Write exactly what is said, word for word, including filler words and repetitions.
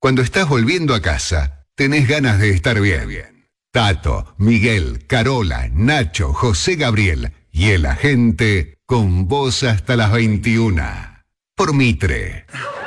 Cuando estás volviendo a casa, tenés ganas de estar bien. Tato, Miguel, Carola, Nacho, José Gabriel y el agente con vos hasta las veintiuna. Por Mitre.